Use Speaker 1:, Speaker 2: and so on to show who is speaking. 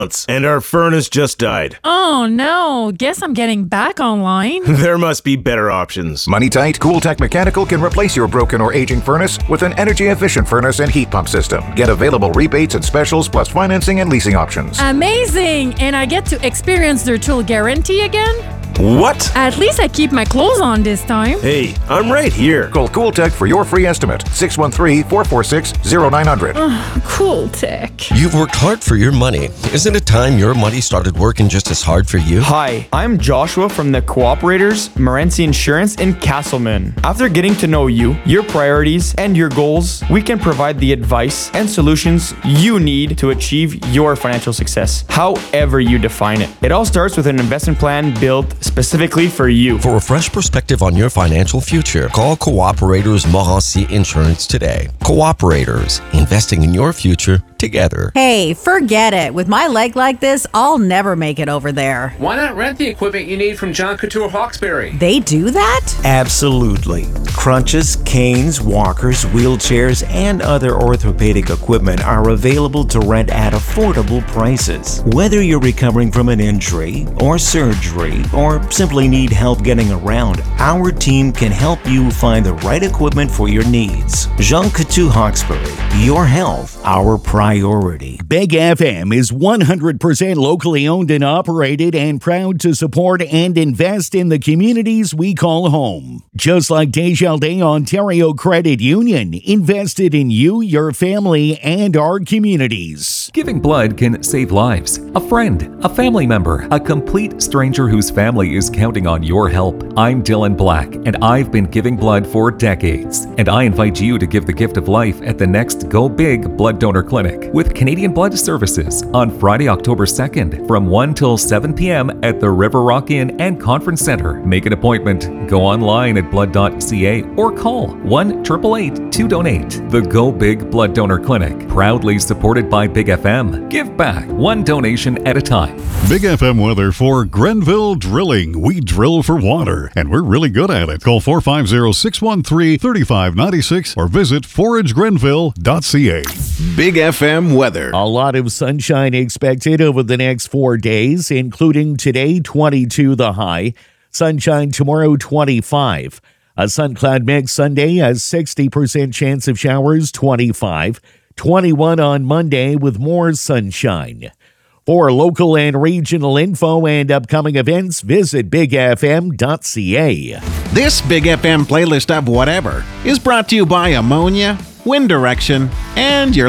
Speaker 1: and our furnace just died.
Speaker 2: Oh no, guess I'm getting back online.
Speaker 1: There must be better options.
Speaker 3: Money tight? Cooltech Mechanical can replace your broken or aging furnace with an energy-efficient furnace and heat pump system. Get available rebates and specials plus financing and leasing options.
Speaker 2: Amazing! And I get to experience their tool guarantee again?
Speaker 1: What?
Speaker 2: At least I keep my clothes on this time.
Speaker 1: Hey, I'm right here.
Speaker 3: Call Cooltech for your free estimate. 613-446-0900.
Speaker 2: Cool tech.
Speaker 4: You've worked hard for your money. Isn't it time your money started working just as hard for you?
Speaker 5: Hi, I'm Joshua from the Cooperators, Morency Insurance in Castleman. After getting to know you, your priorities, and your goals, we can provide the advice and solutions you need to achieve your financial success, however you define it. It all starts with an investment plan built specifically for you.
Speaker 4: For a fresh perspective on your financial future, call Cooperators Morency Insurance today. Cooperators, investing in your future together.
Speaker 6: Hey, forget it. With my leg like this, I'll never make it over there.
Speaker 7: Why not rent the equipment you need from John Couture Hawkesbury?
Speaker 6: They do that?
Speaker 8: Absolutely. Crutches, canes, walkers, wheelchairs, and other orthopedic equipment are available to rent at affordable prices. Whether you're recovering from an injury or surgery or simply need help getting around, our team can help you find the right equipment for your needs. Jean Coutu Hawkesbury, your health, our priority.
Speaker 9: Big FM is 100% locally owned and operated and proud to support and invest in the communities we call home. Just like Desjardins Ontario Credit Union, invested in you, your family, and our communities.
Speaker 10: Giving blood can save lives. A friend, a family member, a complete stranger whose family is counting on your help. I'm Dylan Black, and I've been giving blood for decades. And I invite you to give the gift of life at the next Go Big Blood Donor Clinic with Canadian Blood Services on Friday, October 2nd from 1 till 7 p.m. at the River Rock Inn and Conference Center. Make an appointment. Go online at blood.ca or call 1-888-2DONATE. The Go Big Blood Donor Clinic, proudly supported by Big FM. Give back, one donation at a time.
Speaker 11: Big FM weather for Grenville Drilling. We drill for water, and we're really good at it. Call 450-613-3596 or visit foragegrenville.ca.
Speaker 12: Big FM weather.
Speaker 9: A lot of sunshine expected over the next 4 days, including today, 22 the high. Sunshine tomorrow, 25. A sun-cloud mix Sunday, a 60% chance of showers, 25. 21 on Monday with more sunshine. For local and regional info and upcoming events, visit bigfm.ca.
Speaker 12: This Big FM playlist of whatever is brought to you by Ammonia, Wind Direction, and your